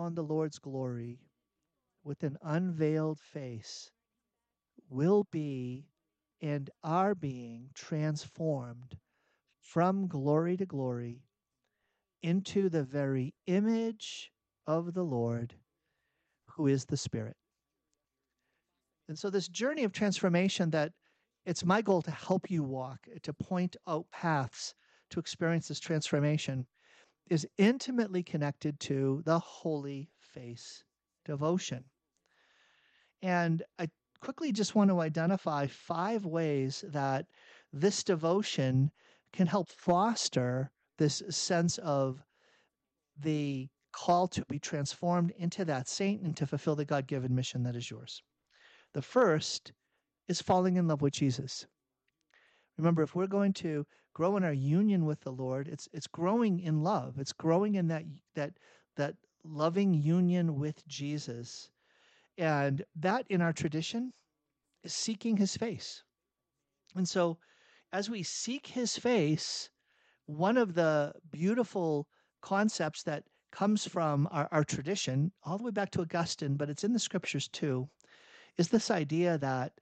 on the Lord's glory with an unveiled face will be and are being transformed from glory to glory into the very image of the Lord, who is the Spirit. And so this journey of transformation that it's my goal to help you walk, to point out paths to experience this transformation, is intimately connected to the Holy Face devotion. And I quickly just want to identify 5 ways that this devotion can help foster this sense of the call to be transformed into that saint and to fulfill the God-given mission that is yours. The first is falling in love with Jesus. Remember, if we're going to grow in our union with the Lord, it's growing in love. It's growing in that loving union with Jesus. And that in our tradition is seeking his face. And so as we seek his face, one of the beautiful concepts that comes from our tradition, all the way back to Augustine, but it's in the scriptures too, is this idea that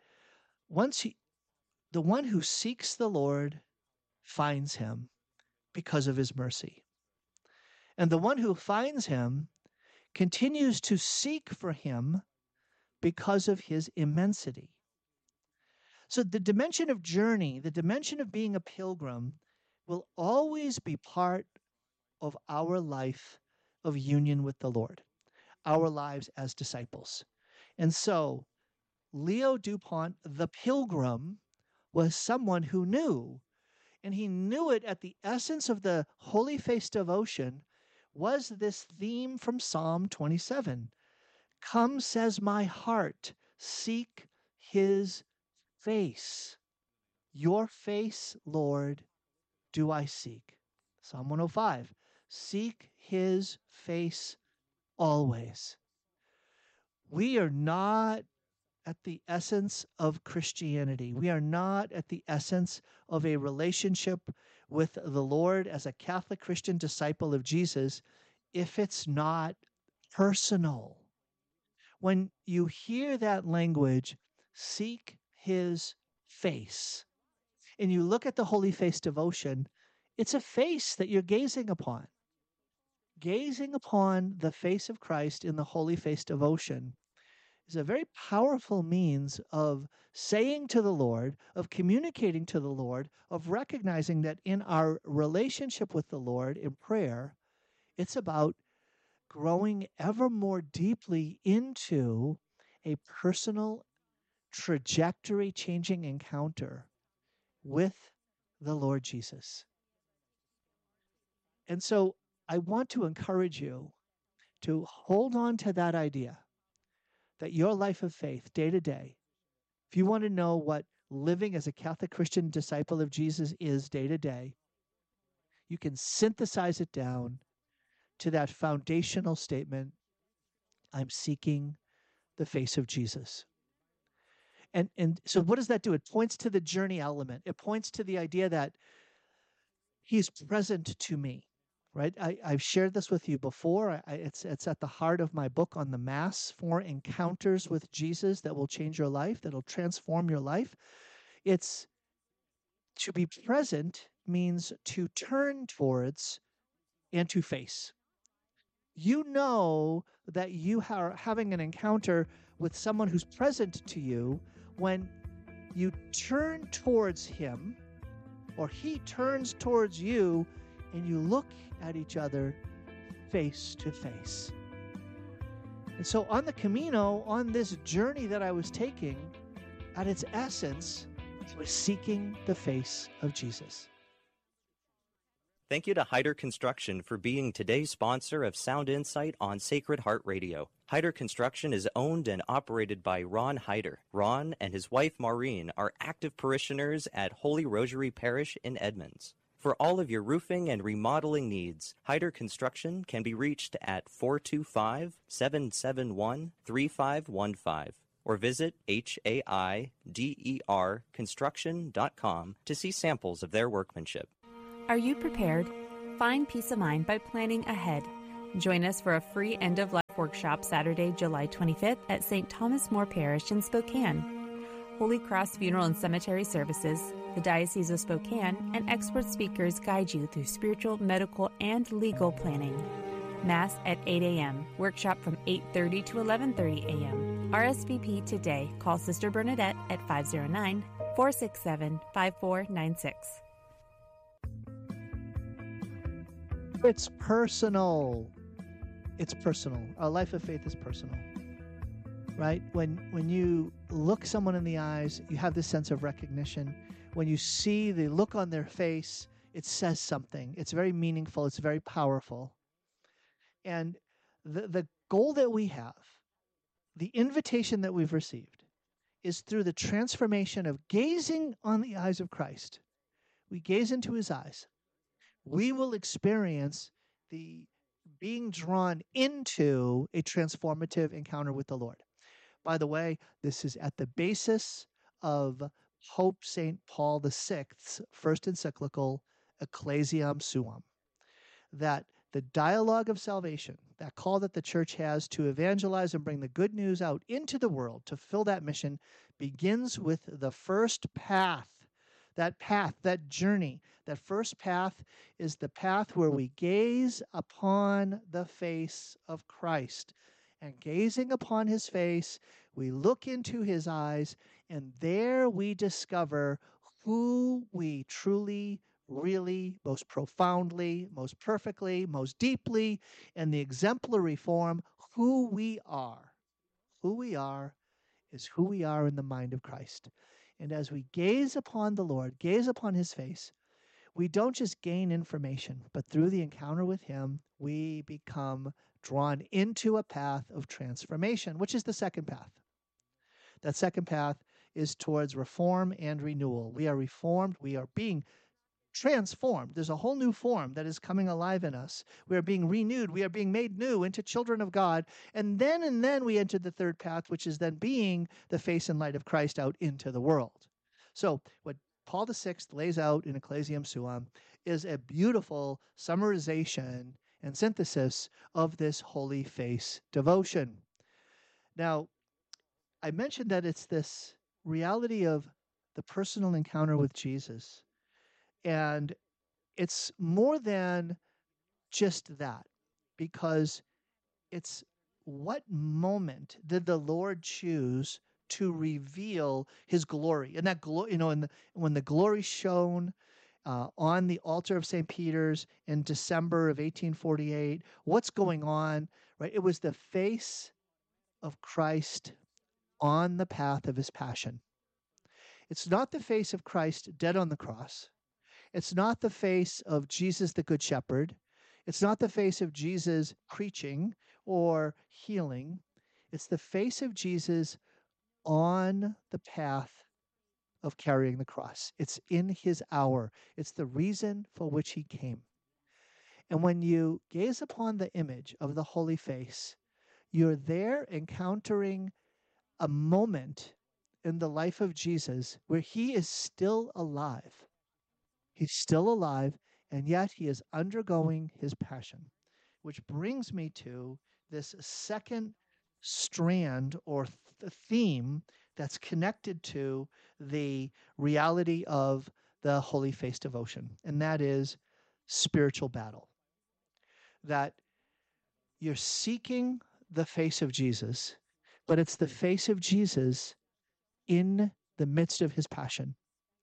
the one who seeks the Lord finds him because of his mercy. And the one who finds him continues to seek for him because of his immensity. So the dimension of journey, the dimension of being a pilgrim, will always be part of our life of union with the Lord, our lives as disciples. And so Leo Dupont, the pilgrim, was someone who knew, and he knew it at the essence of the Holy Face devotion, was this theme from Psalm 27. Come, says my heart, seek his face. Your face, Lord, do I seek. Psalm 105, seek his face always. We are not at the essence of Christianity. We are not at the essence of a relationship with the Lord as a Catholic Christian disciple of Jesus if it's not personal. When you hear that language, seek his face, and you look at the Holy Face devotion, it's a face that you're gazing upon. Gazing upon the face of Christ in the Holy Face devotion is a very powerful means of saying to the Lord, of communicating to the Lord, of recognizing that in our relationship with the Lord in prayer, it's about growing ever more deeply into a personal, trajectory-changing encounter with the Lord Jesus. And so I want to encourage you to hold on to that idea that your life of faith, day to day, if you want to know what living as a Catholic Christian disciple of Jesus is day to day, you can synthesize it down to that foundational statement, I'm seeking the face of Jesus. And so what does that do? It points to the journey element. It points to the idea that he's present to me, right? I've shared this with you before. It's at the heart of my book on the Mass, 4 encounters with Jesus that will change your life, that will transform your life. It's to be present means to turn towards and to face. You know that you are having an encounter with someone who's present to you when you turn towards him or he turns towards you and you look at each other face to face. And so on the Camino, on this journey that I was taking, at its essence, I was seeking the face of Jesus. Thank you to Hyder Construction for being today's sponsor of Sound Insight on Sacred Heart Radio. Hyder Construction is owned and operated by Ron Hyder. Ron and his wife Maureen are active parishioners at Holy Rosary Parish in Edmonds. For all of your roofing and remodeling needs, Hyder Construction can be reached at 425-771-3515 or visit HAIDERconstruction.com to see samples of their workmanship. Are you prepared? Find peace of mind by planning ahead. Join us for a free end-of-life Workshop Saturday, July 25th at St. Thomas More Parish in Spokane. Holy Cross Funeral and Cemetery Services, the Diocese of Spokane, and expert speakers guide you through spiritual, medical, and legal planning. Mass at 8 a.m. Workshop from 8:30 to 11:30 a.m. RSVP today. Call Sister Bernadette at 509-467-5496. It's personal. It's personal. Our life of faith is personal, right? When you look someone in the eyes, you have this sense of recognition. When you see the look on their face, it says something. It's very meaningful. It's very powerful. And the goal that we have, the invitation that we've received, is through the transformation of gazing on the eyes of Christ. We gaze into his eyes. We will experience the being drawn into a transformative encounter with the Lord. By the way, this is at the basis of Pope St. Paul VI's first encyclical, Ecclesiam Suam, that the dialogue of salvation, that call that the church has to evangelize and bring the good news out into the world to fill that mission, begins with the first path. That path, that journey, that first path is the path where we gaze upon the face of Christ. And gazing upon his face, we look into his eyes, and there we discover who we truly, really, most profoundly, most perfectly, most deeply, in the exemplary form, who we are. Who we are is who we are in the mind of Christ. And as we gaze upon the Lord, gaze upon his face, we don't just gain information, but through the encounter with him, we become drawn into a path of transformation, which is the second path. That second path is towards reform and renewal. We are reformed. We are being transformed. There's a whole new form that is coming alive in us. We are being renewed. We are being made new into children of God. And then we enter the third path, which is then being the face and light of Christ out into the world. So what Paul VI lays out in Ecclesiam Suam is a beautiful summarization and synthesis of this holy face devotion. Now, I mentioned that it's this reality of the personal encounter with Jesus. And it's more than just that, because it's what moment did the Lord choose to reveal his glory? And that glory, when the glory shone on the altar of St. Peter's in December of 1848, what's going on, right? It was the face of Christ on the path of his passion. It's not the face of Christ dead on the cross. It's not the face of Jesus the Good Shepherd. It's not the face of Jesus preaching or healing. It's the face of Jesus on the path of carrying the cross. It's in his hour. It's the reason for which he came. And when you gaze upon the image of the holy face, you're there encountering a moment in the life of Jesus where he is still alive. He's still alive, and yet he is undergoing his passion, which brings me to this second strand or theme that's connected to the reality of the Holy Face devotion, and that is spiritual battle. That you're seeking the face of Jesus, but it's the face of Jesus in the midst of his passion.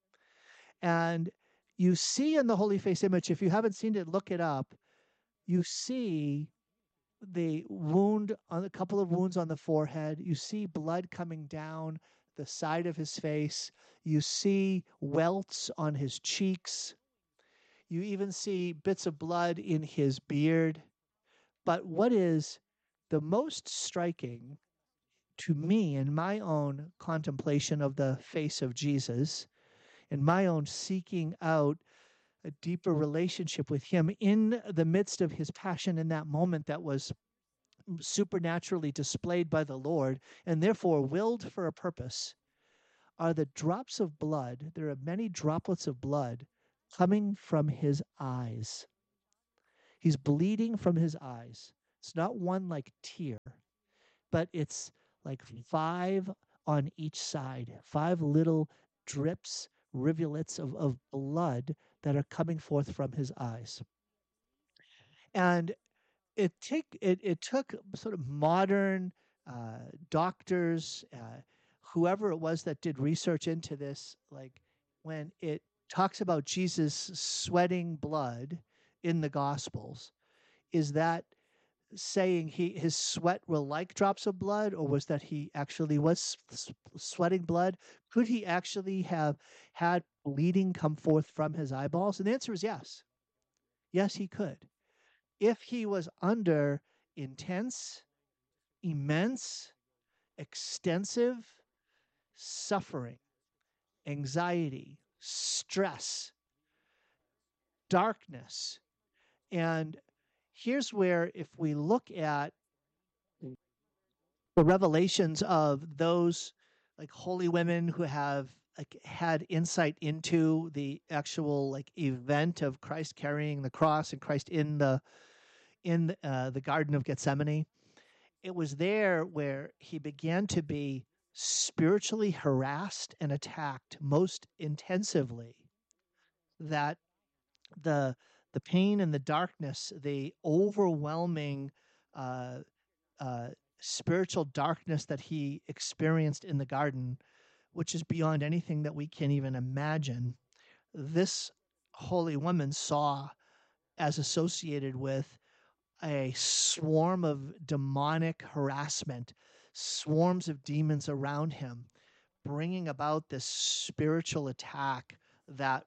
And you see in the Holy Face image, if you haven't seen it, look it up. You see the wound, on a couple of wounds on the forehead. You see blood coming down the side of his face. You see welts on his cheeks. You even see bits of blood in his beard. But what is the most striking to me in my own contemplation of the face of Jesus, in my own seeking out a deeper relationship with him in the midst of his passion in that moment that was supernaturally displayed by the Lord and therefore willed for a purpose, are the drops of blood. There are many droplets of blood coming from his eyes. He's bleeding from his eyes. It's not one like tear, but it's like 5 on each side, 5 little drips, rivulets of blood that are coming forth from his eyes. And it took sort of modern doctors, whoever it was that did research into this, like when it talks about Jesus sweating blood in the Gospels, is that saying his sweat were like drops of blood, or was that he actually was sweating blood? Could he actually have had bleeding come forth from his eyeballs? And the answer is yes. Yes, he could. If he was under intense, immense, extensive suffering, anxiety, stress, darkness. And here's where, if we look at the revelations of those like holy women who have like had insight into the actual like event of Christ carrying the cross and Christ in the Garden of Gethsemane, it was there where he began to be spiritually harassed and attacked most intensively, that the pain and the darkness, the overwhelming uh, uh, spiritual darkness that he experienced in the garden, which is beyond anything that we can even imagine, this holy woman saw as associated with a swarm of demonic harassment, swarms of demons around him, bringing about this spiritual attack that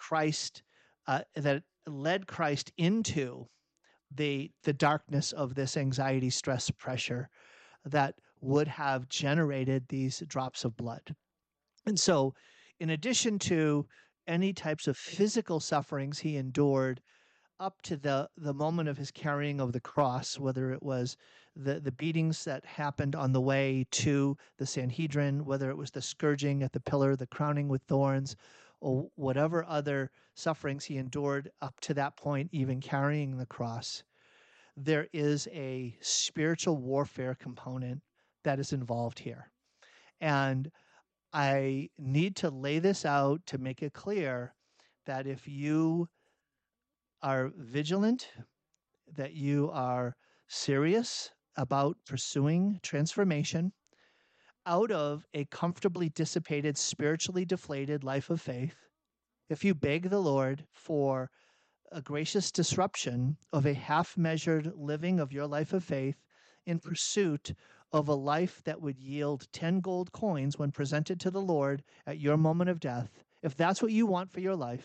that led Christ into the darkness of this anxiety, stress, pressure that would have generated these drops of blood. And so, in addition to any types of physical sufferings he endured up to the moment of his carrying of the cross, whether it was the beatings that happened on the way to the Sanhedrin, whether it was the scourging at the pillar, the crowning with thorns, or whatever other sufferings he endured up to that point, even carrying the cross, there is a spiritual warfare component that is involved here. And I need to lay this out to make it clear that if you are vigilant, that you are serious about pursuing transformation out of a comfortably dissipated, spiritually deflated life of faith, if you beg the Lord for a gracious disruption of a half-measured living of your life of faith in pursuit of a life that would yield 10 gold coins when presented to the Lord at your moment of death, if that's what you want for your life,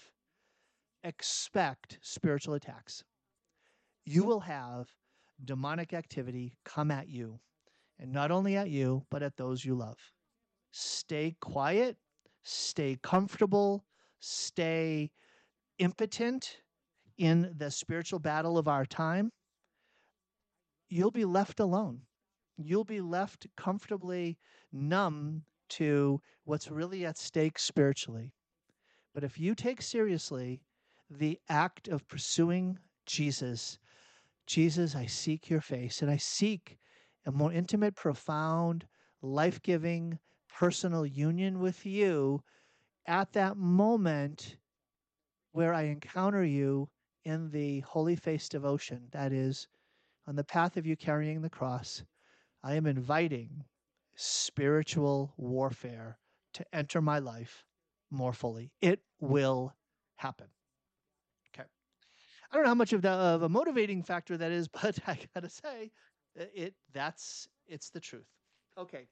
expect spiritual attacks. You will have demonic activity come at you, and not only at you, but at those you love. Stay quiet, stay comfortable, stay impotent in the spiritual battle of our time. You'll be left alone. You'll be left comfortably numb to what's really at stake spiritually. But if you take seriously the act of pursuing Jesus, I seek your face, and I seek a more intimate, profound, life-giving, personal union with you at that moment where I encounter you in the holy face devotion, that is, on the path of you carrying the cross. I am inviting spiritual warfare to enter my life more fully. It will happen. Okay. I don't know how much of a motivating factor that is, but I gotta say, it's the truth. Okay.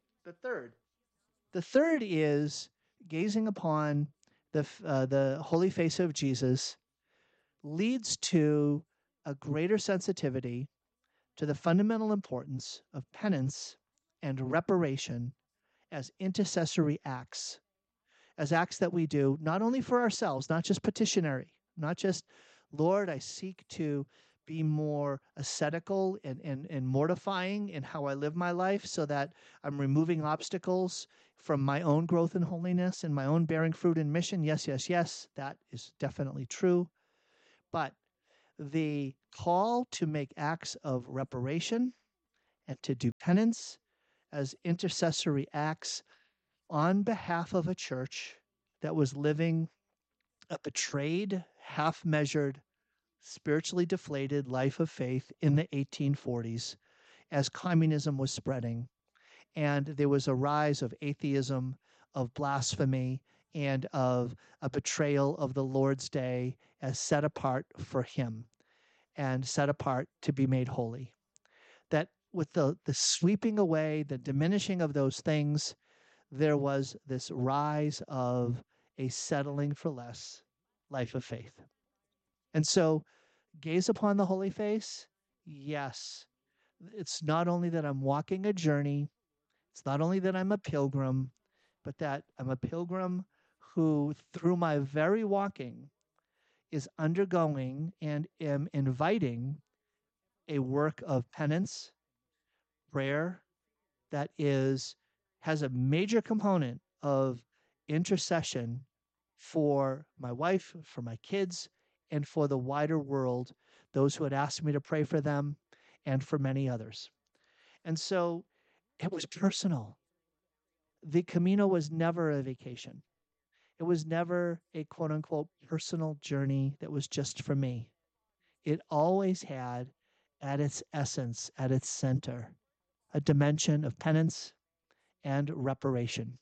The third is gazing upon the holy face of Jesus leads to a greater sensitivity to the fundamental importance of penance and reparation as intercessory acts, as acts that we do not only for ourselves, not just petitionary, not just, Lord, I seek to be more ascetical and mortifying in how I live my life so that I'm removing obstacles from my own growth in holiness and my own bearing fruit in mission. Yes, yes, yes, that is definitely true. But the call to make acts of reparation and to do penance as intercessory acts on behalf of a church that was living a betrayed, half-measured, spiritually deflated life of faith in the 1840s as communism was spreading. And there was a rise of atheism, of blasphemy, and of a betrayal of the Lord's Day as set apart for Him and set apart to be made holy. That with the sweeping away, the diminishing of those things, there was this rise of a settling for less life of faith. And so, gaze upon the holy face, yes. It's not only that I'm walking a journey, it's not only that I'm a pilgrim, but that I'm a pilgrim who, through my very walking, is undergoing and am inviting a work of penance, prayer, that has a major component of intercession for my wife, for my kids, and for the wider world, those who had asked me to pray for them, and for many others. And so it was personal. The Camino was never a vacation. It was never a quote unquote personal journey that was just for me. It always had at its essence, at its center, a dimension of penance and reparation.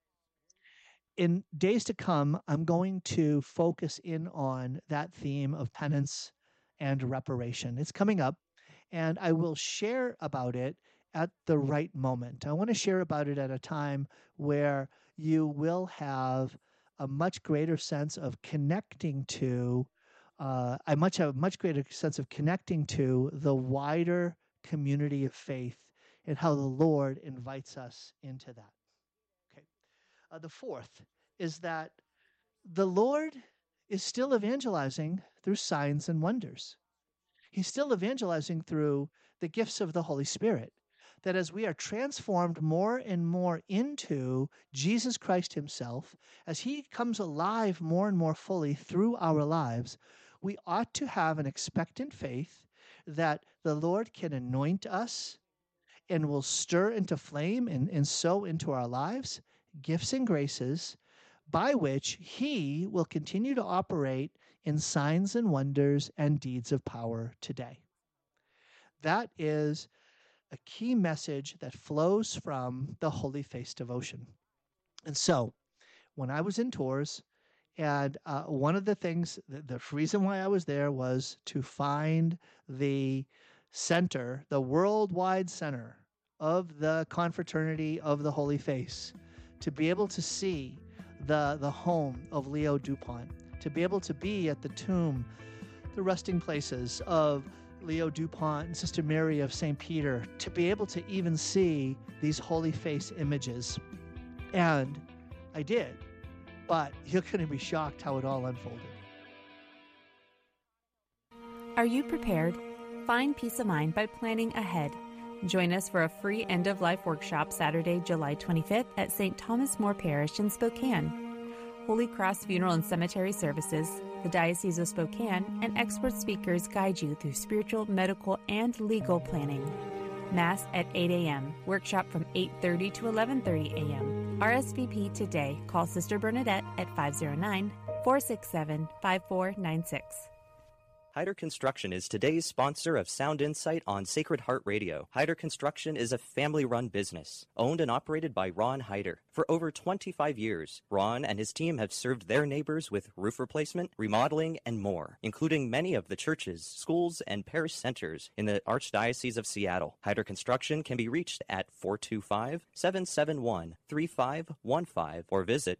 In days to come, I'm going to focus in on that theme of penance and reparation. It's coming up, and I will share about it at the right moment. I want to share about it at a time where you will have a much greater sense of connecting to, have a much greater sense of connecting to the wider community of faith and how the Lord invites us into that. Okay. The fourth is that the Lord is still evangelizing through signs and wonders. He's still evangelizing through the gifts of the Holy Spirit. That as we are transformed more and more into Jesus Christ Himself, as He comes alive more and more fully through our lives, we ought to have an expectant faith that the Lord can anoint us and will stir into flame and sow into our lives gifts and graces by which He will continue to operate in signs and wonders and deeds of power today. That is a key message that flows from the Holy Face devotion. And so, when I was in Tours, and one of the things, the reason why I was there was to find the center, the worldwide center of the Confraternity of the Holy Face, to be able to see the home of Leo Dupont, to be able to be at the tomb, the resting places of Leo Dupont and Sister Mary of St. Peter, to be able to even see these Holy Face images. And I did, but you're going to be shocked how it all unfolded. Are you prepared? Find peace of mind by planning ahead. Join us for a free end-of-life workshop Saturday, July 25th at St. Thomas More Parish in Spokane. Holy Cross Funeral and Cemetery Services, the Diocese of Spokane, and expert speakers guide you through spiritual, medical, and legal planning. Mass at 8 a.m., workshop from 8:30 to 11:30 a.m. RSVP today. Call Sister Bernadette at 509-467-5496. Hyder Construction is today's sponsor of Sound Insight on Sacred Heart Radio. Hyder Construction is a family-run business, owned and operated by Ron Hyder. For over 25 years, Ron and his team have served their neighbors with roof replacement, remodeling, and more, including many of the churches, schools, and parish centers in the Archdiocese of Seattle. Hyder Construction can be reached at 425-771-3515 or visit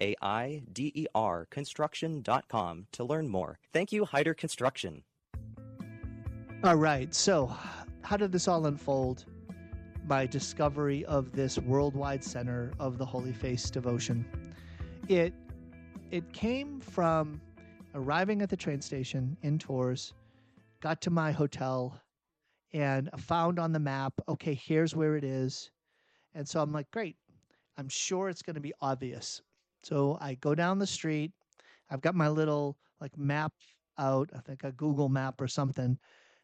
HAIDERconstruction.com to learn more. Thank you, Hyder Construction. All right, so how did this all unfold? My discovery of this worldwide center of the Holy Face devotion. It came from arriving at the train station in Tours, got to my hotel, and found on the map, okay, here's where it is. And so I'm like, great, I'm sure it's going to be obvious. So I go down the street. I've got my little map out, I think a Google map or something,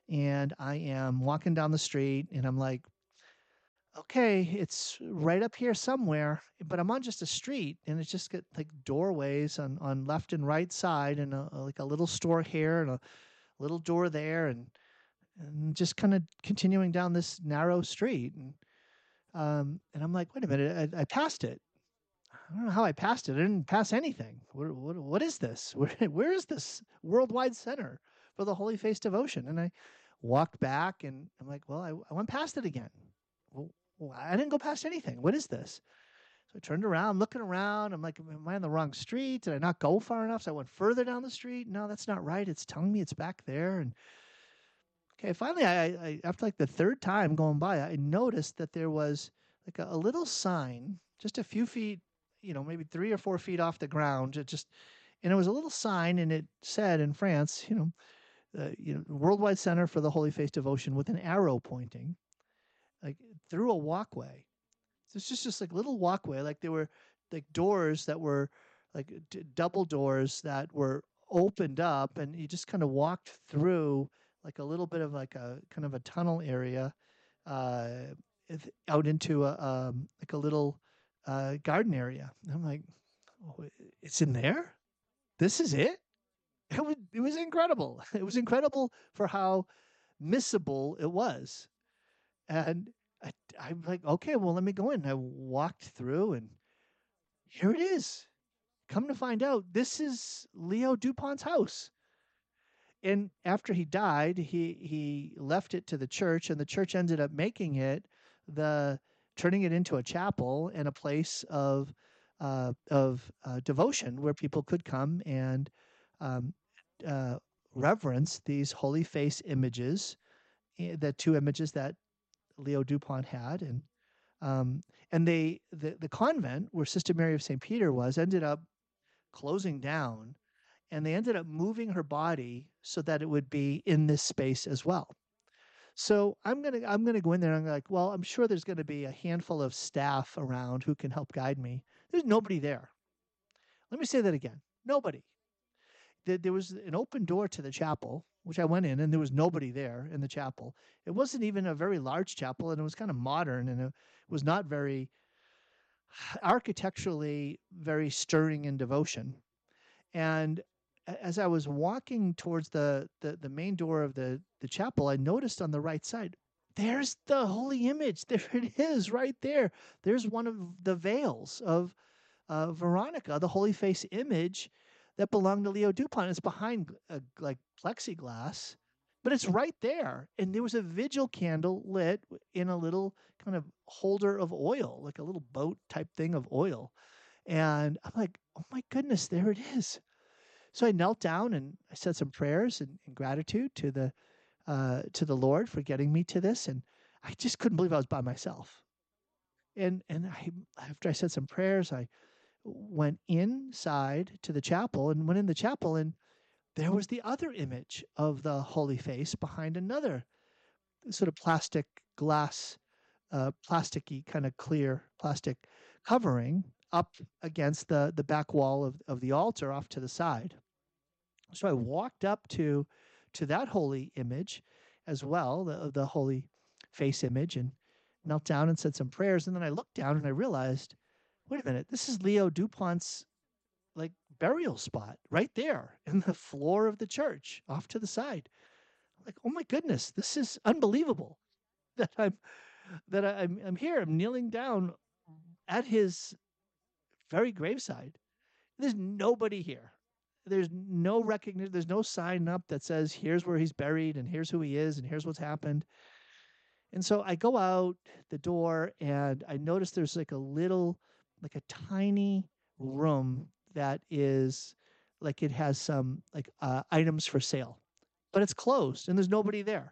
and I am walking down the street, and I'm like, okay, it's right up here somewhere, but I'm on just a street, and it's just got like doorways on left and right side, and like a little store here and a little door there, and just kind of continuing down this narrow street, and I'm like, wait a minute, I passed it. I don't know how I passed it. I didn't pass anything. What is this? Where is this worldwide center for the Holy Face devotion? And I walked back, and I'm like, well, I went past it again. Well, I didn't go past anything. What is this? So I turned around, looking around. I'm like, am I on the wrong street? Did I not go far enough? So I went further down the street. No, that's not right. It's telling me it's back there. And okay, finally, I after like the third time going by, I noticed that there was like a little sign, just a few feet, maybe 3 or 4 feet off the ground. And it was a little sign, and it said in France, Worldwide Center for the Holy Face Devotion, with an arrow pointing, like through a walkway. So it's just like little walkway, like there were like doors that were like double doors that were opened up, and you just kind of walked through like a little bit of like a kind of a tunnel area uh, out into like a little garden area. And I'm like, oh, it's in there? This is it? It was incredible. It was incredible for how missable it was. And I'm like, okay, well, let me go in. I walked through, and here it is. Come to find out, this is Leo DuPont's house. And after he died, he left it to the church, and the church ended up making it turning it into a chapel and a place of devotion where people could come and reverence these holy face images, the two images that Leo DuPont had, and the convent where Sister Mary of St. Peter was ended up closing down, and they ended up moving her body so that it would be in this space as well. So I'm gonna go in there, and I'm like, well, I'm sure there's going to be a handful of staff around who can help guide me. There's nobody there. Let me say that again. Nobody. There was an open door to the chapel, which I went in, and there was nobody there in the chapel. It wasn't even a very large chapel, and it was kind of modern, and it was not very architecturally very stirring in devotion. And as I was walking towards the main door of the chapel, I noticed on the right side, there's the holy image. There it is, right there. There's one of the veils of Veronica, the Holy Face image that belonged to Leo DuPont. It's behind like plexiglass, but it's right there. And there was a vigil candle lit in a little kind of holder of oil, like a little boat type thing of oil. And I'm like, oh my goodness, there it is. So I knelt down and I said some prayers in gratitude to the Lord for getting me to this. And I just couldn't believe I was by myself. And after I said some prayers, I went inside to the chapel and went in the chapel, and there was the other image of the Holy Face behind another sort of plastic glass, plasticky kind of clear plastic covering up against the back wall of the altar off to the side. So I walked up to that holy image as well, the Holy Face image, and knelt down and said some prayers. And then I looked down and I realized, wait a minute, this is Leo DuPont's like burial spot right there in the floor of the church off to the side. Like, oh my goodness, this is unbelievable that I'm here. I'm kneeling down at his very graveside. There's nobody here. There's no recognition. There's no sign up that says, here's where he's buried and here's who he is and here's what's happened. And so I go out the door and I notice there's like a tiny room that is like it has some like items for sale, but it's closed and there's nobody there.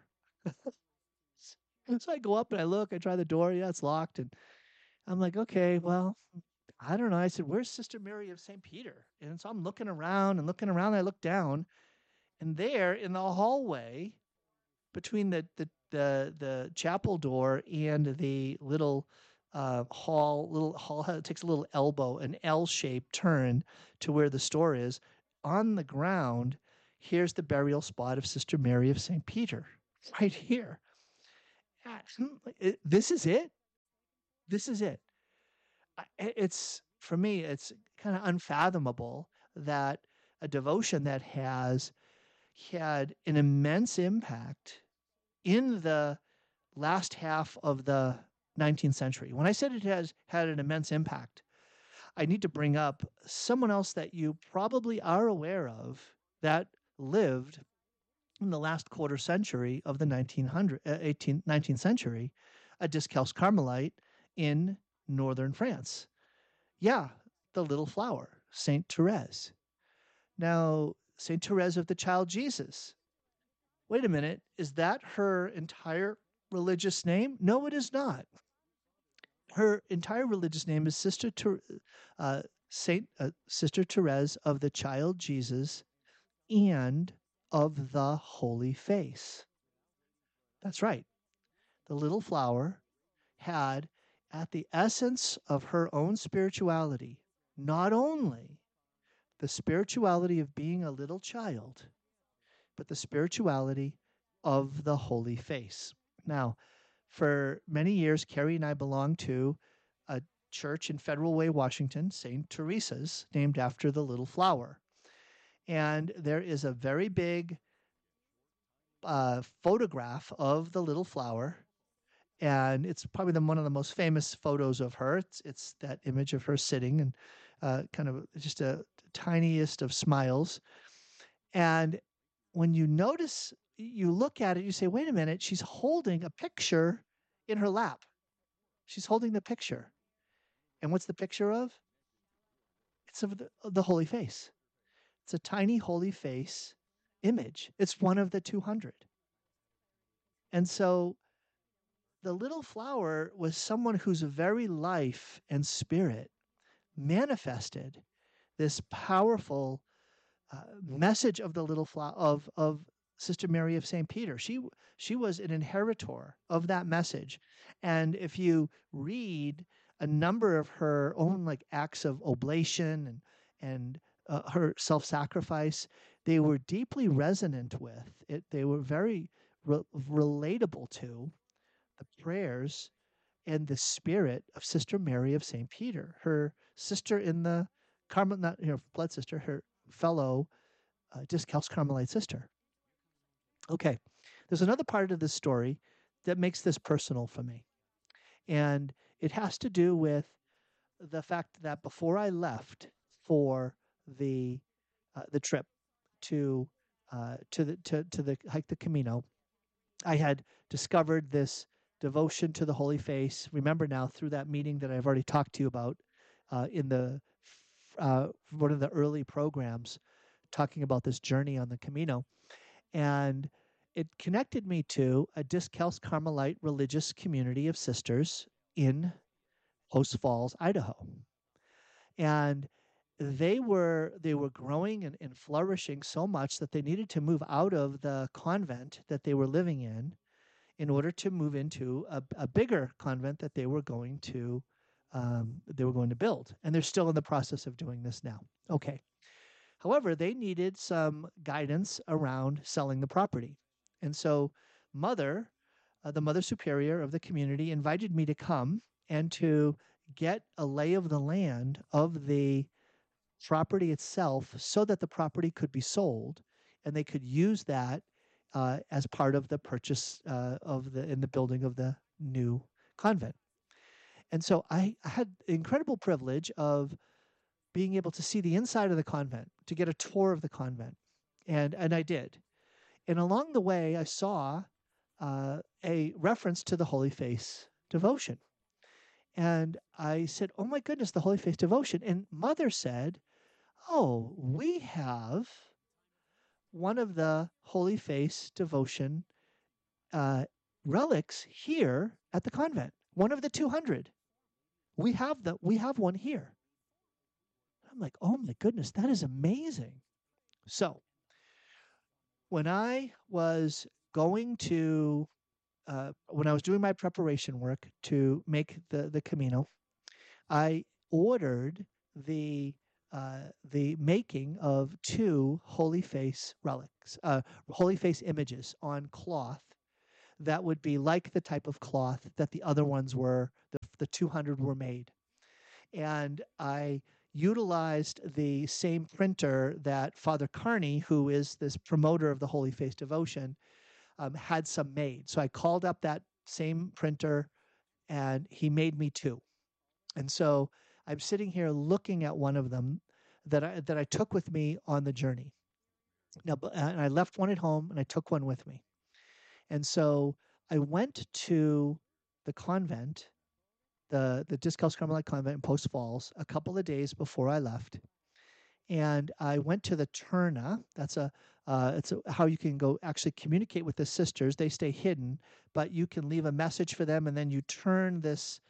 So I go up and I look, I try the door. Yeah, it's locked. And I'm like, okay, well, I don't know. I said, where's Sister Mary of St. Peter? And so I'm looking around. I look down, and there in the hallway between the chapel door and the little hall it takes a little elbow, an L-shaped turn to where the store is. On the ground, here's the burial spot of Sister Mary of St. Peter. right here. This is it. This is it. It's, for me, it's kind of unfathomable that a devotion that has had an immense impact in the last half of the 19th century. When I said it has had an immense impact, I need to bring up someone else that you probably are aware of that lived in the last quarter century of the 19th century, a Discalced Carmelite in northern France. Yeah, the little flower, Saint Therese. Now, Saint Therese of the Child Jesus. Wait a minute, is that her entire religious name? No, it is not. Her entire religious name is Sister Therese of the Child Jesus and of the Holy Face. That's right. The little flower had, at the essence of her own spirituality, not only the spirituality of being a little child, but the spirituality of the Holy Face. Now, for many years, Carrie and I belonged to a church in Federal Way, Washington, St. Teresa's, named after the little flower. And there is a very big photograph of the little flower. And it's probably one of the most famous photos of her. It's that image of her sitting and kind of just a tiniest of smiles. And when you notice, you look at it, you say, wait a minute, she's holding a picture in her lap. She's holding the picture. And what's the picture of? It's of the Holy Face. It's a tiny Holy Face image. It's one of the 200. And so the little flower was someone whose very life and spirit manifested this powerful message of the little flower of Sister Mary of St. Peter. She was an inheritor of that message. And if you read a number of her own like acts of oblation and her self-sacrifice, they were deeply resonant with it. They were very relatable to the prayers and the spirit of Sister Mary of St. Peter, her sister in the Carmel, not her blood sister, her fellow Discalced Carmelite sister. Okay, there's another part of this story that makes this personal for me. And it has to do with the fact that before I left for the trip to hike the Camino, I had discovered this devotion to the Holy Face. Remember now, through that meeting that I've already talked to you about in the one of the early programs, talking about this journey on the Camino, and it connected me to a Discalced Carmelite religious community of sisters in Post Falls, Idaho. And they were growing and flourishing so much that they needed to move out of the convent that they were living in order to move into a bigger convent that they were going to build. And they're still in the process of doing this now. Okay. However, they needed some guidance around selling the property. And so the Mother Superior of the community, invited me to come and to get a lay of the land of the property itself so that the property could be sold and they could use that as part of the purchase in the building of the new convent. And so I had the incredible privilege of being able to see the inside of the convent, to get a tour of the convent. And I did. And along the way, I saw a reference to the Holy Face devotion. And I said, oh my goodness, the Holy Face devotion. And Mother said, oh, we have one of the Holy Face devotion relics here at the convent, one of the 200. We have one here. I'm like, oh my goodness, that is amazing. So when I was going to, when I was doing my preparation work to make the Camino, I ordered the making of 2 Holy Face relics, Holy Face images on cloth that would be like the type of cloth that the other ones were, the 200 were made. And I utilized the same printer that Father Carney, who is this promoter of the Holy Face devotion, had some made. So I called up that same printer, and he made me 2. And so I'm sitting here looking at one of them that I took with me on the journey. Now, and I left one at home, and I took one with me. And so I went to the convent, the Discalced Carmelite Convent in Post Falls, a couple of days before I left. And I went to the Turna. That's how you can go actually communicate with the sisters. They stay hidden, but you can leave a message for them, and then you turn this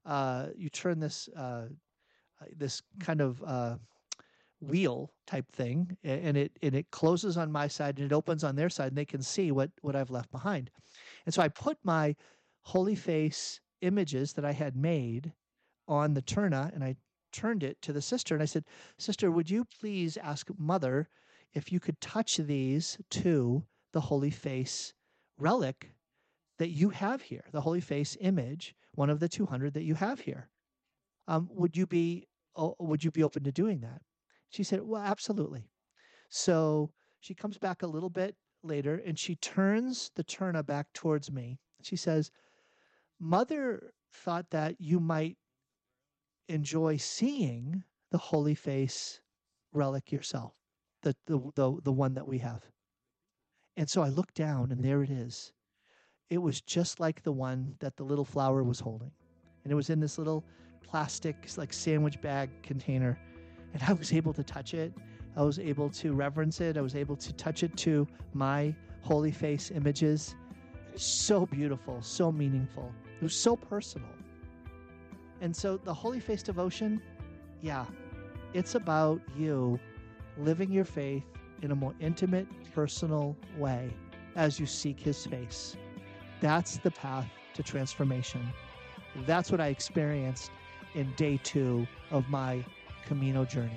this kind of wheel type thing, and it closes on my side and it opens on their side, and they can see what I've left behind. And so I put my Holy Face images that I had made on the Turna, and I turned it to the sister, and I said, "Sister, would you please ask Mother if you could touch these to the Holy Face relic that you have here, the Holy Face image, one of the 200 that you have here? Would you be open to doing that?" She said, "Well, absolutely." So she comes back a little bit later, and she turns the Turna back towards me. She says, "Mother thought that you might enjoy seeing the Holy Face relic yourself, the one that we have." And so I looked down, and there it is. It was just like the one that the little flower was holding. And it was in this little plastic, like sandwich bag container. And I was able to touch it. I was able to reverence it. I was able to touch it to my Holy Face images. So beautiful, so meaningful. It was so personal. And so the Holy Face devotion, yeah, it's about you living your faith in a more intimate, personal way as you seek His face. That's the path to transformation. That's what I experienced in day 2 of my Camino journey.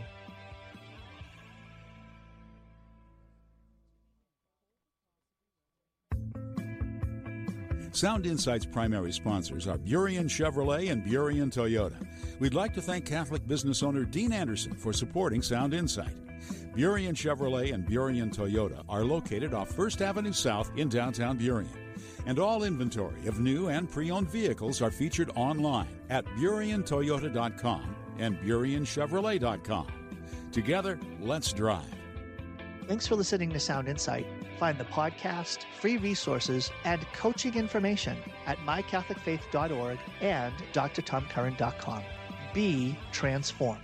Sound Insight's primary sponsors are Burien Chevrolet and Burien Toyota. We'd like to thank Catholic business owner Dean Anderson for supporting Sound Insight. Burien Chevrolet and Burien Toyota are located off First Avenue South in downtown Burien. And all inventory of new and pre-owned vehicles are featured online at BurienToyota.com and BurienChevrolet.com. Together, let's drive. Thanks for listening to Sound Insight. Find the podcast, free resources, and coaching information at mycatholicfaith.org and drtomcurran.com. Be transformed.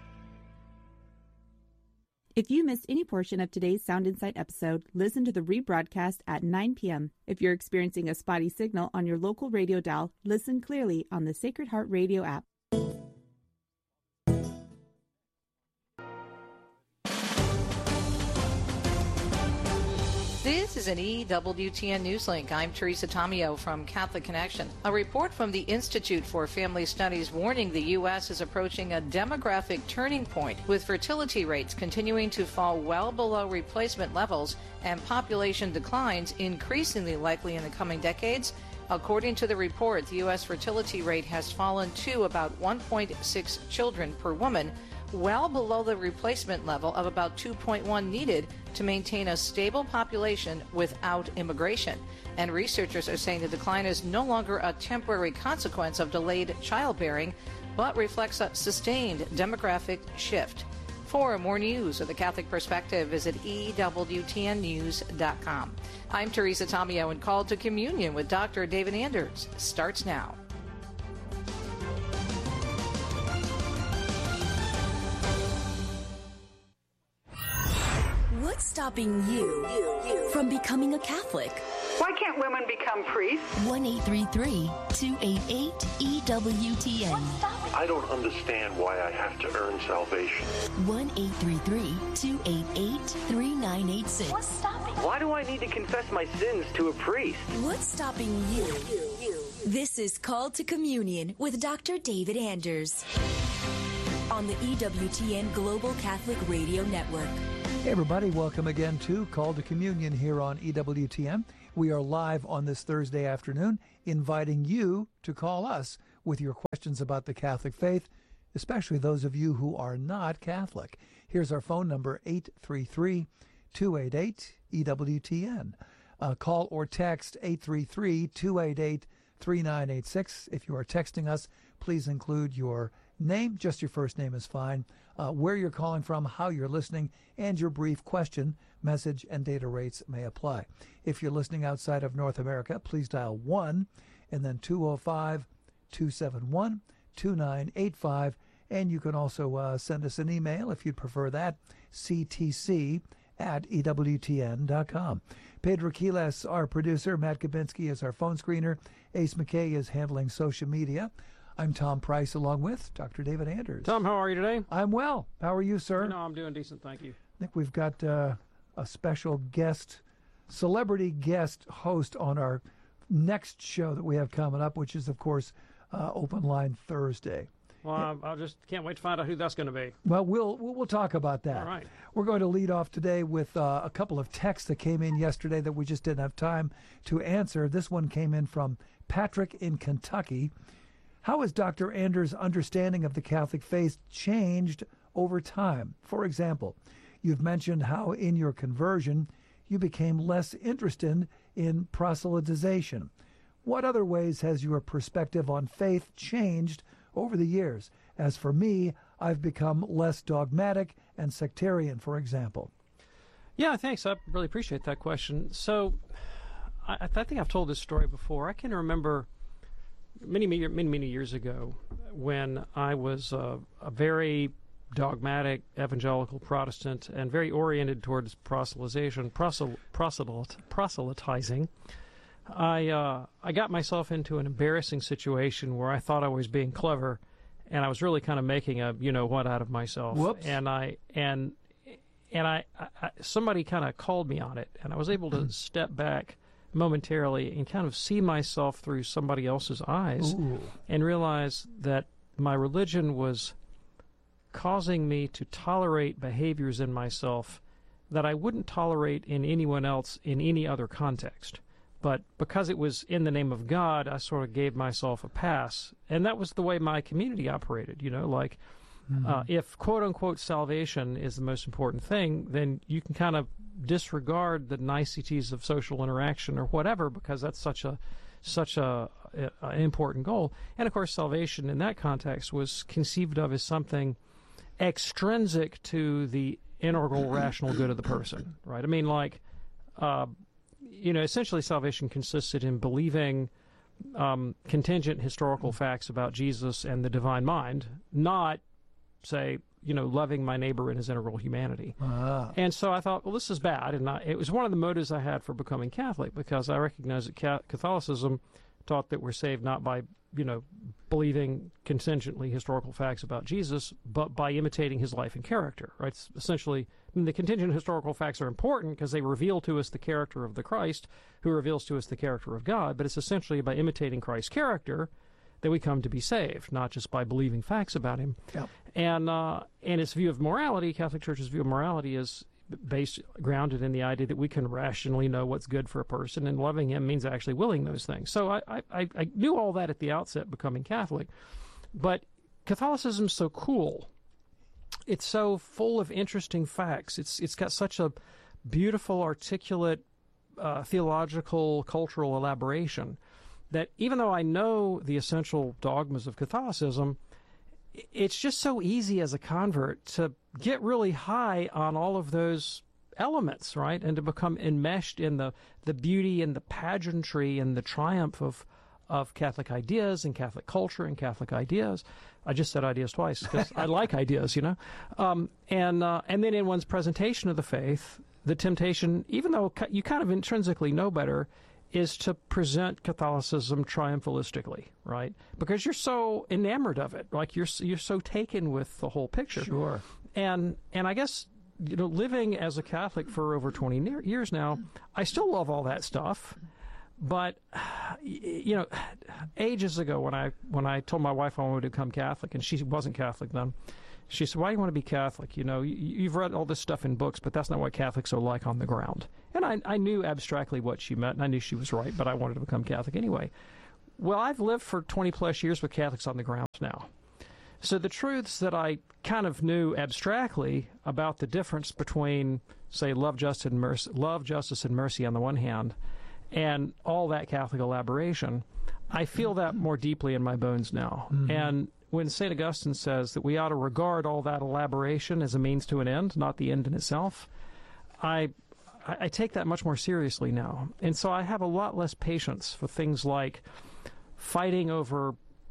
If you missed any portion of today's Sound Insight episode, listen to the rebroadcast at 9 p.m. If you're experiencing a spotty signal on your local radio dial, listen clearly on the Sacred Heart Radio app. This is an EWTN Newslink. I'm Teresa Tomeo from Catholic Connection. A report from the Institute for Family Studies warning the U.S. is approaching a demographic turning point, with fertility rates continuing to fall well below replacement levels and population declines increasingly likely in the coming decades. According to the report, the U.S. fertility rate has fallen to about 1.6 children per woman, well below the replacement level of about 2.1 needed to maintain a stable population without immigration. And researchers are saying the decline is no longer a temporary consequence of delayed childbearing, but reflects a sustained demographic shift. For more news of the Catholic Perspective, visit EWTNnews.com. I'm Teresa Tomeo, and Call to Communion with Dr. David Anders starts now. What's stopping you from becoming a Catholic? Why can't women become priests? 1-833-288-EWTN. I don't understand why I have to earn salvation. 1-833-288-3986. What's stopping? Why do I need to confess my sins to a priest? What's stopping you? This is Call to Communion with Dr. David Anders on the EWTN Global Catholic Radio Network. Hey everybody, welcome again to Call to Communion here on EWTN. We are live on this Thursday afternoon, inviting you to call us with your questions about the Catholic faith, especially those of you who are not Catholic. Here's our phone number, 833-288-EWTN. Call or text 833-288-3986. If you are texting us, please include your name, just your first name is fine, where you're calling from, how you're listening, and your brief question. Message and data rates may apply. If you're listening outside of North America, please dial 1 and then 205-271-2985. And you can also send us an email if you'd prefer that, ctc@ewtn.com. Pedro Quiles, our producer. Matt Kabinski is our phone screener. Ace McKay is handling social media. I'm Tom Price, along with Dr. David Anders. Tom, how are you today? I'm well. How are you, sir? No, I'm doing decent, thank you. I think we've got a special guest, celebrity guest host on our next show that we have coming up, which is, of course, Open Line Thursday. Well, I just can't wait to find out who that's going to be. Well, we'll talk about that. All right. We're going to lead off today with a couple of texts that came in yesterday that we just didn't have time to answer. This one came in from Patrick in Kentucky. How has Dr. Anders' understanding of the Catholic faith changed over time? For example, you've mentioned how in your conversion you became less interested in proselytization. What other ways has your perspective on faith changed over the years? As for me, I've become less dogmatic and sectarian, for example. Yeah, thanks. I really appreciate that question. So I think I've told this story before. I can remember many years ago when I was a very dogmatic evangelical Protestant and very oriented towards proselytizing. I got myself into an embarrassing situation where I thought I was being clever, and I was really kind of making a you-know-what out of myself. Whoops. And somebody kind of called me on it, and I was able to step back momentarily and kind of see myself through somebody else's eyes. Ooh. And realize that my religion was causing me to tolerate behaviors in myself that I wouldn't tolerate in anyone else in any other context. But because it was in the name of God, I sort of gave myself a pass. And that was the way my community operated, like if quote-unquote salvation is the most important thing, then you can kind of disregard the niceties of social interaction or whatever, because that's such a important goal. And of course, salvation in that context was conceived of as something extrinsic to the integral rational good of the person, right? I mean, essentially salvation consisted in believing contingent historical facts about Jesus and the divine mind, not, say, loving my neighbor in his integral humanity. And so I thought, well, this is bad. And it was one of the motives I had for becoming Catholic, because I recognized that Catholicism taught that we're saved not by, believing contingently historical facts about Jesus, but by imitating his life and character, right? It's essentially, the contingent historical facts are important because they reveal to us the character of the Christ, who reveals to us the character of God, but it's essentially by imitating Christ's character that we come to be saved, not just by believing facts about him. Yep. And its view of morality, Catholic Church's view of morality, is grounded in the idea that we can rationally know what's good for a person, and loving him means actually willing those things. So I knew all that at the outset, becoming Catholic. But Catholicism's so cool. It's so full of interesting facts. It's got such a beautiful, articulate, theological, cultural elaboration that even though I know the essential dogmas of Catholicism, it's just so easy as a convert to get really high on all of those elements, right? And to become enmeshed in the beauty and the pageantry and the triumph of Catholic ideas and Catholic culture and Catholic ideas. I just said ideas twice because I like ideas, And then in one's presentation of the faith, the temptation, even though you kind of intrinsically know better, is to present Catholicism triumphalistically, right? Because you're so enamored of it, like you're so taken with the whole picture. Sure. And I guess, living as a Catholic for over 20 years now, I still love all that stuff, But ages ago when I told my wife I wanted to become Catholic, and she wasn't Catholic then, she said, "Why do you want to be Catholic? You've read all this stuff in books, but that's not what Catholics are like on the ground." And I knew abstractly what she meant, and I knew she was right, but I wanted to become Catholic anyway. Well, I've lived for 20-plus years with Catholics on the ground now. So the truths that I kind of knew abstractly about the difference between, say, love, justice, and mercy on the one hand, and all that Catholic elaboration, I feel that more deeply in my bones now. Mm-hmm. And when St. Augustine says that we ought to regard all that elaboration as a means to an end, not the end in itself, I take that much more seriously now. And so I have a lot less patience for things like fighting over,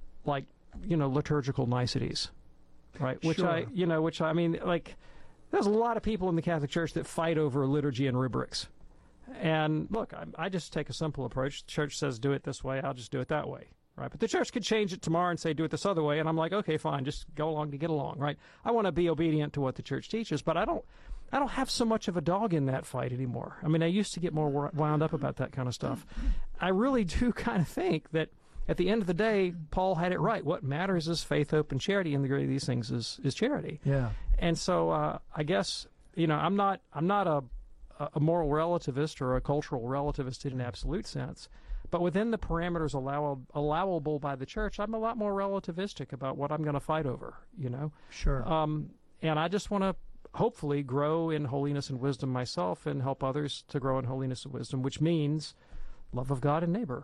liturgical niceties, right? Which I mean, there's a lot of people in the Catholic Church that fight over liturgy and rubrics. And look, I just take a simple approach. The Church says do it this way, I'll just do it that way, right? But the Church could change it tomorrow and say do it this other way, and I'm like, okay, fine, just go along to get along, right? I want to be obedient to what the Church teaches, but I don't have so much of a dog in that fight anymore. I mean, I used to get more wound up about that kind of stuff. I really do kind of think that at the end of the day, Paul had it right. What matters is faith, hope, and charity, and the greatest of these things is charity. Yeah. And so I guess I'm not a moral relativist or a cultural relativist in an absolute sense, but within the parameters allowable by the Church, I'm a lot more relativistic about what I'm going to fight over. Sure. And I just want to hopefully grow in holiness and wisdom myself, and help others to grow in holiness and wisdom, which means love of God and neighbor.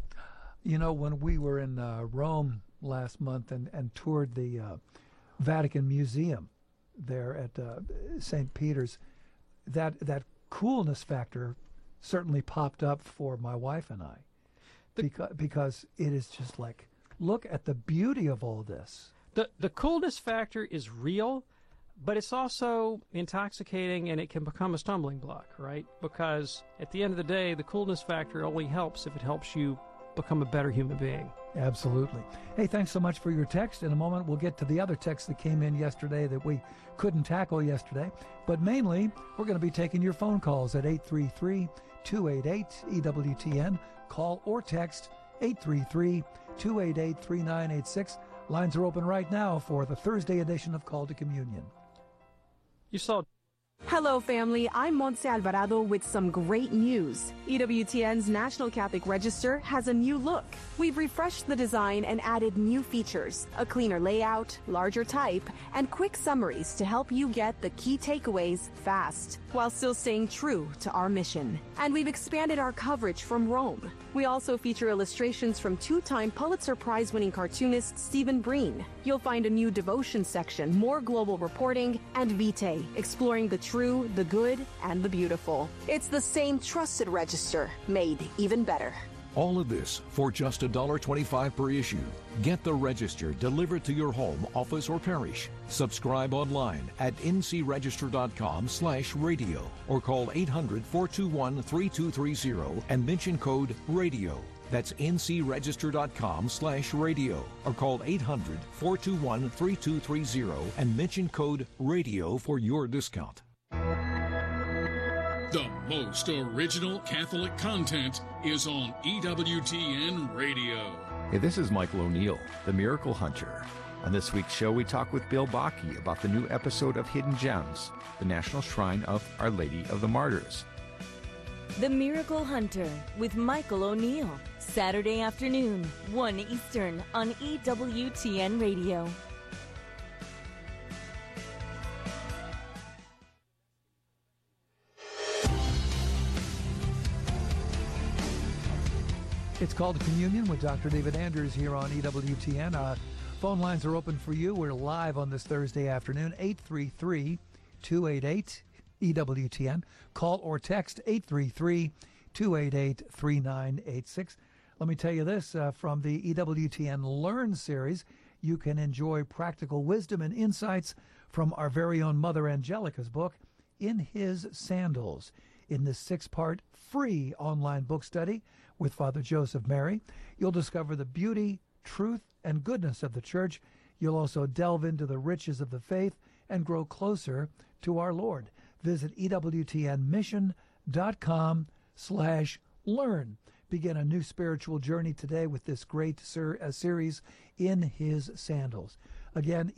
When we were in Rome last month and toured the Vatican Museum there at St. Peter's, that coolness factor certainly popped up for my wife and I, because it is just like, look at the beauty of all this. The coolness factor is real, but it's also intoxicating, and it can become a stumbling block, right? Because at the end of the day, the coolness factor only helps if it helps you become a better human being. Absolutely. Hey, thanks so much for your text. In a moment, we'll get to the other text that came in yesterday that we couldn't tackle yesterday. But mainly, we're going to be taking your phone calls at 833-288-EWTN. Call or text 833-288-3986. Lines are open right now for the Thursday edition of Call to Communion. You saw... Hello, family. I'm Montse Alvarado with some great news. EWTN's National Catholic Register has a new look. We've refreshed the design and added new features, a cleaner layout, larger type, and quick summaries to help you get the key takeaways fast, while still staying true to our mission. And we've expanded our coverage from Rome. We also feature illustrations from two-time Pulitzer Prize-winning cartoonist Stephen Breen. You'll find a new devotion section, more global reporting, and Vitae, exploring the true, the good, and the beautiful. It's the same trusted register, made even better. All of this for just $1.25 per issue. Get the Register delivered to your home, office, or parish. Subscribe online at ncregister.com/radio or call 800-421-3230 and mention code RADIO. That's ncregister.com/radio or call 800-421-3230 and mention code RADIO for your discount. The most original Catholic content is on EWTN Radio. Hey, this is Michael O'Neill, the Miracle Hunter. On this week's show, we talk with Bill Bakke about the new episode of Hidden Gems, the National Shrine of Our Lady of the Martyrs. The Miracle Hunter with Michael O'Neill, Saturday afternoon, 1 Eastern on EWTN Radio. It's Called to Communion with Dr. David Anders here on EWTN. Phone lines are open for you. We're live on this Thursday afternoon, 833-288-EWTN. Call or text 833-288-3986. Let me tell you this, from the EWTN Learn series, you can enjoy practical wisdom and insights from our very own Mother Angelica's book, In His Sandals, in this 6-part free online book study with Father Joseph Mary. You'll discover the beauty, truth, and goodness of the Church. You'll also delve into the riches of the faith and grow closer to our Lord. Visit EWTNmission.com/learn. begin a new spiritual journey today with this great series, In His Sandals. Again,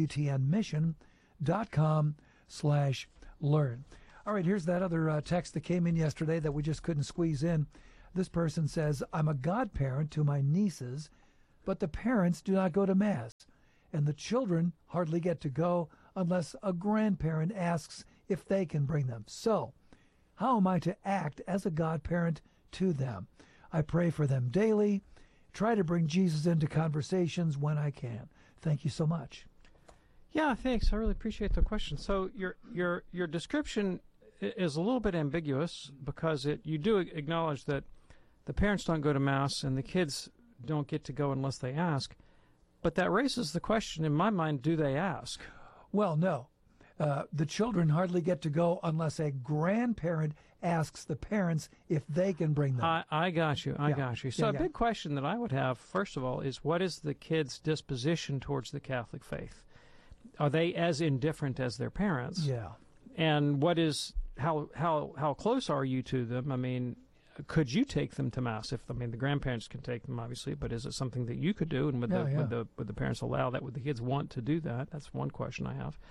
EWTNmission.com/learn. All right, here's that other text that came in yesterday that we just couldn't squeeze in. This person says, I'm a godparent to my nieces, but the parents do not go to Mass, and the children hardly get to go unless a grandparent asks if they can bring them. So, how am I to act as a godparent to them? I pray for them daily, try to bring Jesus into conversations when I can. Thank you so much. Yeah, thanks. I really appreciate the question. So your description is a little bit ambiguous because you do acknowledge that the parents don't go to Mass and the kids don't get to go unless they ask. But that raises the question in my mind, do they ask? Well, no. The children hardly get to go unless a grandparent asks the parents if they can bring them. I got you. I got you. So a big question that I would have, first of all, is what is the kid's disposition towards the Catholic faith? Are they as indifferent as their parents? Yeah. And what is how close are you to them? I mean, could you take them to Mass? The grandparents can take them, obviously, but is it something that you could do? And would the parents allow that? Would the kids want to do that? That's one question I have.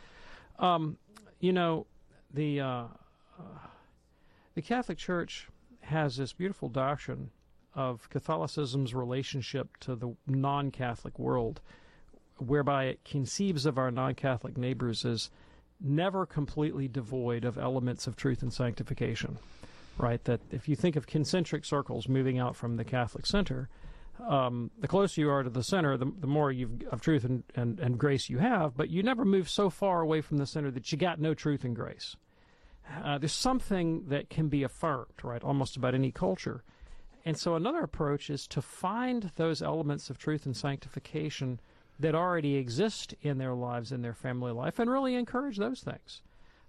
The Catholic Church has this beautiful doctrine of Catholicism's relationship to the non-Catholic world, whereby it conceives of our non-Catholic neighbors as never completely devoid of elements of truth and sanctification, right? That if you think of concentric circles moving out from the Catholic center, the closer you are to the center, the more of truth and grace you have, but you never move so far away from the center that you got no truth and grace. There's something that can be affirmed, right, almost about any culture. And so another approach is to find those elements of truth and sanctification that already exist in their lives, in their family life, and really encourage those things.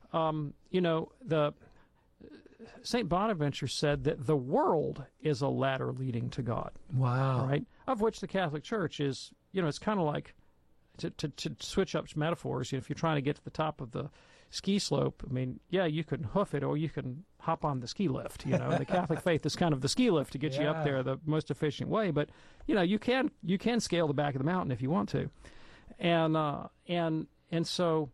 St. Bonaventure said that the world is a ladder leading to God. Wow. Right? Of which the Catholic Church is, it's kind of like, to switch up metaphors, if you're trying to get to the top of the ski slope, you can hoof it or you can hop on the ski lift. The Catholic faith is kind of the ski lift to get you up there the most efficient way. But, you can scale the back of the mountain if you want to. And so,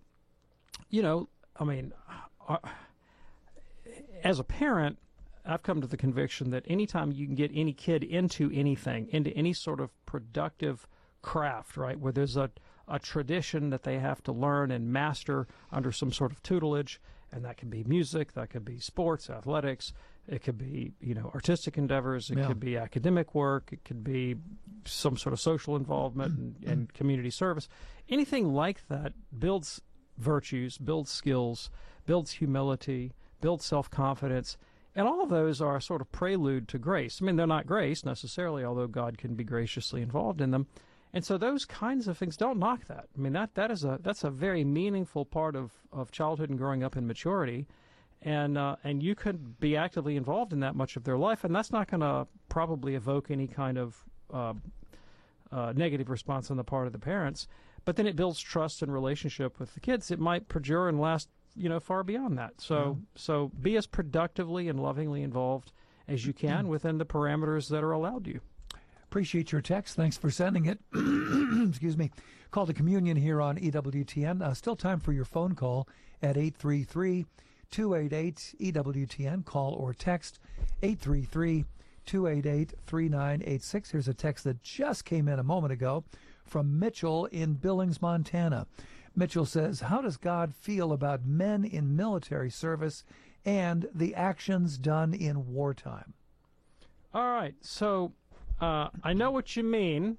as a parent, I've come to the conviction that anytime you can get any kid into anything, into any sort of productive craft, right, where there's a tradition that they have to learn and master under some sort of tutelage, and that can be music, that could be sports, athletics, it could be, artistic endeavors, it could be academic work, it could be some sort of social involvement and community service. Anything like that builds virtues, builds skills, builds humility, builds self-confidence, and all of those are a sort of prelude to grace. They're not grace necessarily, although God can be graciously involved in them. And so those kinds of things, don't knock that. That's a very meaningful part of childhood and growing up in maturity, and you could be actively involved in that much of their life, and that's not going to probably evoke any kind of negative response on the part of the parents. But then it builds trust and relationship with the kids. It might perdure and last far beyond that. So be as productively and lovingly involved as you can within the parameters that are allowed you. Appreciate your text. Thanks for sending it. Excuse me. Call to communion here on EWTN. Still time for your phone call at 833-288-EWTN. Call or text 833-288-3986. Here's a text that just came in a moment ago from Mitchell in Billings, Montana. Mitchell says, how does God feel about men in military service and the actions done in wartime? All right. So I know what you mean.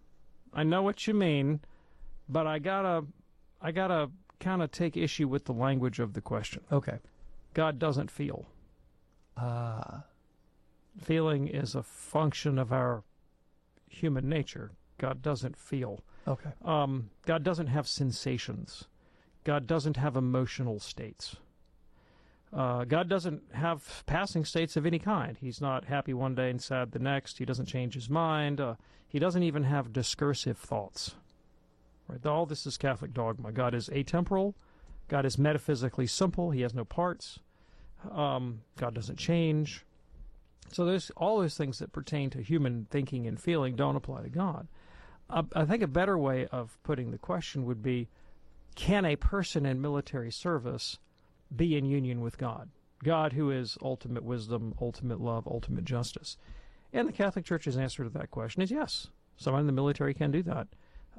But I gotta kind of take issue with the language of the question. Okay. God doesn't feel. Feeling is a function of our human nature. God doesn't feel. Okay. God doesn't have sensations. God doesn't have emotional states. God doesn't have passing states of any kind. He's not happy one day and sad the next. He doesn't change his mind. He doesn't even have discursive thoughts. Right? All this is Catholic dogma. God is atemporal. God is metaphysically simple. He has no parts. God doesn't change. So all those things that pertain to human thinking and feeling don't apply to God. I think a better way of putting the question would be, can a person in military service be in union with God? God who is ultimate wisdom, ultimate love, ultimate justice. And the Catholic Church's answer to that question is yes. Someone in the military can do that.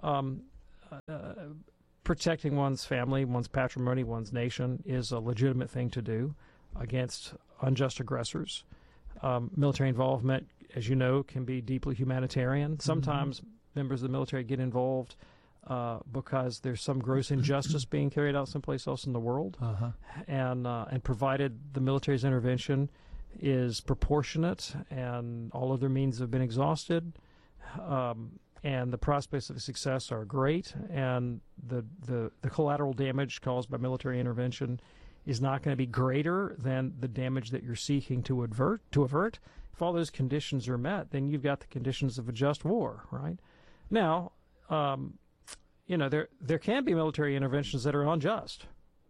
Protecting one's family, one's patrimony, one's nation is a legitimate thing to do against unjust aggressors. Military involvement, as you know, can be deeply humanitarian. Sometimes members of the military get involved because there's some gross injustice being carried out someplace else in the world. And provided the military's intervention is proportionate and all other means have been exhausted, and the prospects of success are great, and the collateral damage caused by military intervention is not going to be greater than the damage that you're seeking to avert. If all those conditions are met, then you've got the conditions of a just war, right? Now, there can be military interventions that are unjust.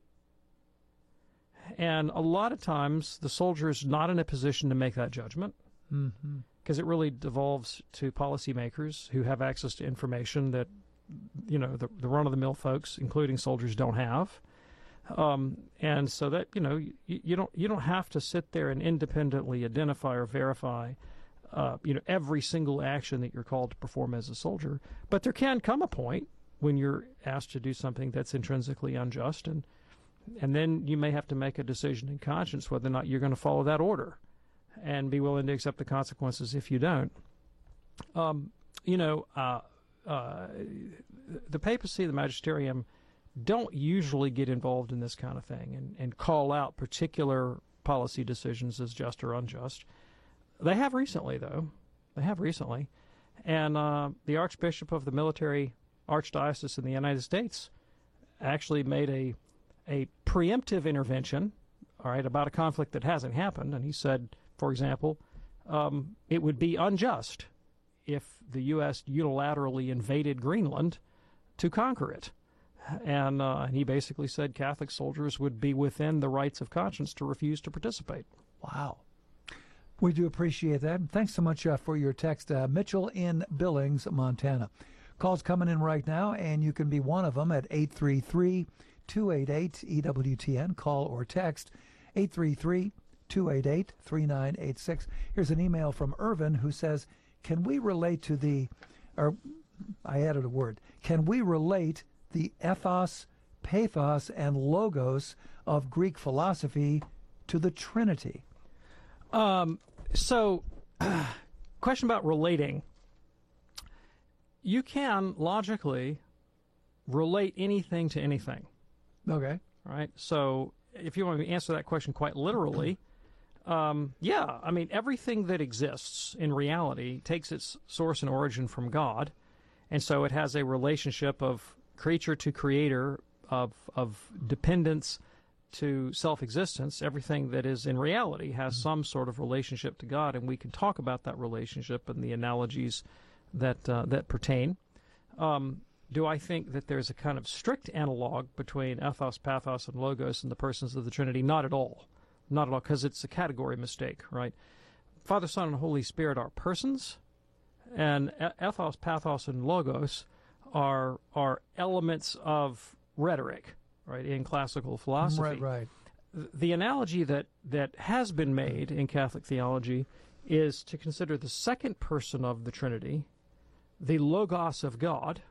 And a lot of times the soldier is not in a position to make that judgment because it really devolves to policymakers who have access to information that, the run-of-the-mill folks, including soldiers, don't have. And so that, you don't have to sit there and independently identify or verify every single action that you're called to perform as a soldier. But there can come a point when you're asked to do something that's intrinsically unjust, and then you may have to make a decision in conscience whether or not you're going to follow that order and be willing to accept the consequences if you don't. The papacy, the magisterium, don't usually get involved in this kind of thing and call out particular policy decisions as just or unjust. They have recently, though. And the Archbishop of the Military Archdiocese in the United States actually made a preemptive intervention, all right, about a conflict that hasn't happened. And he said, for example, it would be unjust if the U.S. unilaterally invaded Greenland to conquer it. And he basically said Catholic soldiers would be within the rights of conscience to refuse to participate. Wow. We do appreciate that. Thanks so much for your text. Mitchell in Billings, Montana. Calls coming in right now, and you can be one of them at 833-288-EWTN. Call or text 833-288-3986. Here's an email from Irvin who says, can we relate the ethos, pathos, and logos of Greek philosophy to the Trinity? Question about relating. You can logically relate anything to anything. Okay. Right? So if you want to answer that question quite literally, everything that exists in reality takes its source and origin from God, and so it has a relationship of creature to creator, of dependence to self-existence. Everything that is in reality has some sort of relationship to God, and we can talk about that relationship and the analogies that pertain. Do I think that there's a kind of strict analog between ethos, pathos, and logos in the persons of the Trinity? Not at all. Not at all, because it's a category mistake, right? Father, Son, and Holy Spirit are persons, and ethos, pathos, and logos are elements of rhetoric, right, in classical philosophy. Right. The analogy that has been made in Catholic theology is to consider the second person of the Trinity, the Logos of God,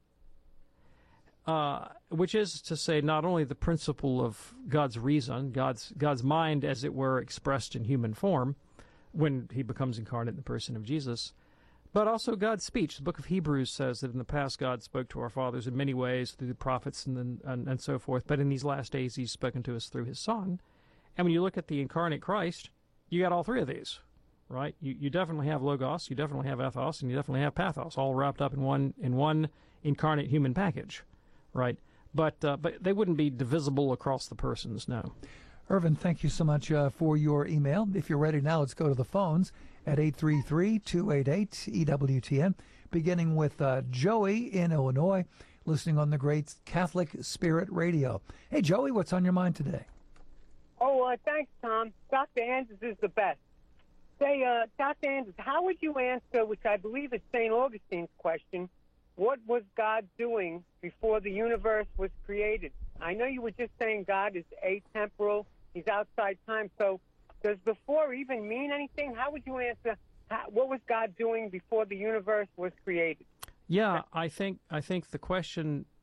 which is to say not only the principle of God's reason, God's mind, as it were, expressed in human form when he becomes incarnate in the person of Jesus, but also God's speech. The book of Hebrews says that in the past God spoke to our fathers in many ways through the prophets and so forth, but in these last days he's spoken to us through his Son. And when you look at the incarnate Christ, you got all three of these, right? You definitely have Logos, you definitely have ethos, and you definitely have pathos, all wrapped up in one incarnate human package, right? But they wouldn't be divisible across the persons, no. Irvin, thank you so much for your email. If you're ready now, let's go to the phones at 833-288-EWTN, beginning with Joey in Illinois, listening on the great Catholic Spirit Radio. Hey, Joey, what's on your mind today? Oh, thanks, Tom. Dr. Anders is the best. Say, Dr. Andrews, how would you answer, which I believe is St. Augustine's question, what was God doing before the universe was created? I know you were just saying God is atemporal, he's outside time, so does before even mean anything? How would you answer, what was God doing before the universe was created? Yeah, I think the question